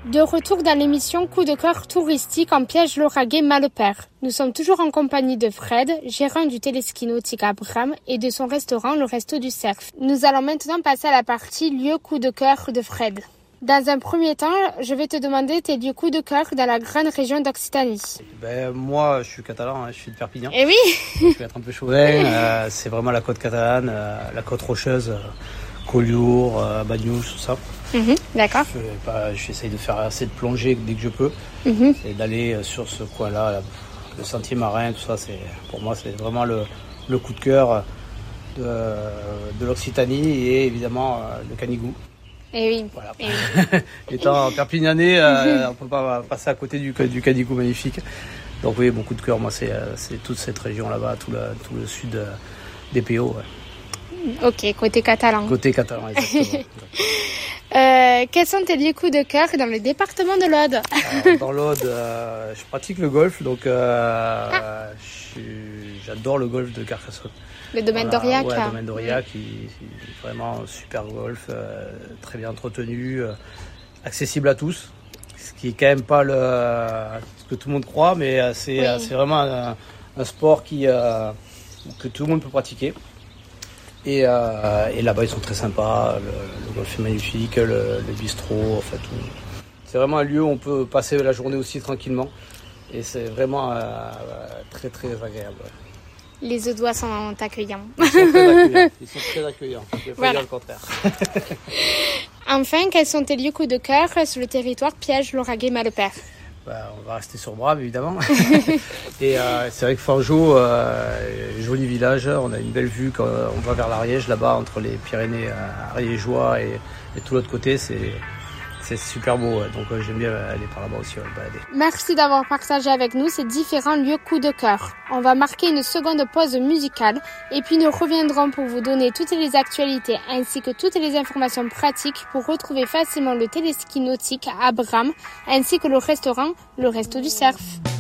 De retour dans l'émission Coup de cœur touristique en Piège-Lauragais-Malepert. Nous sommes toujours en compagnie de Fred, gérant du téléski nautique à Bram et de son restaurant, le Resto du Cerf. Nous allons maintenant passer à la partie lieu coup de cœur de Fred. Dans un premier temps, je vais te demander tes lieux coup de cœur dans la grande région d'Occitanie. Moi, je suis catalan, je suis de Perpignan. Eh oui. Je vais être un peu chauvin. C'est vraiment la côte catalane, la côte rocheuse, Collioure, Bagnouls, tout ça. D'accord. J'essaye de faire assez de plongée dès que je peux et d'aller sur ce coin-là, le sentier marin, tout ça. Pour moi, c'est vraiment le coup de cœur de l'Occitanie et évidemment le Canigou. Eh oui. Voilà. Eh oui. Étant perpignanais, on ne peut pas passer à côté du Canigou magnifique. Donc oui, mon coup de cœur, moi, c'est toute cette région là-bas, tout le sud des PO. Ouais. Ok, côté catalan. Côté catalan, exactement. Quels sont tes lieux coup de cœur dans le département de l'Aude? Dans l'Aude, je pratique le golf, donc j'adore le golf de Carcassonne. Le domaine d'Aurillac. Ouais, le domaine d'Aurillac, qui est vraiment un super golf, très bien entretenu, accessible à tous, ce qui est quand même pas ce que tout le monde croit, mais c'est vraiment un sport que tout le monde peut pratiquer. Et là-bas, ils sont très sympas, le golf est magnifique, le bistrot, en fait, c'est vraiment un lieu où on peut passer la journée aussi tranquillement, et c'est vraiment très très agréable. Ouais. Les Audois sont accueillants. Ils sont très accueillants. Je ne vais pas dire le contraire. Enfin, quels sont tes lieux coup de cœur sur le territoire Piège-Lauragais-Malepert? On va rester sur Bram, évidemment. Et c'est vrai que Fangeau, joli village, on a une belle vue quand on va vers l'Ariège, là-bas, entre les Pyrénées ariégeois et tout l'autre côté, c'est super beau, donc j'aime bien aller par là-bas aussi, balader. Merci d'avoir partagé avec nous ces différents lieux coup de cœur. On va marquer une seconde pause musicale et puis nous reviendrons pour vous donner toutes les actualités ainsi que toutes les informations pratiques pour retrouver facilement le téléski nautique à Bram ainsi que le restaurant, le Resto du Cerf.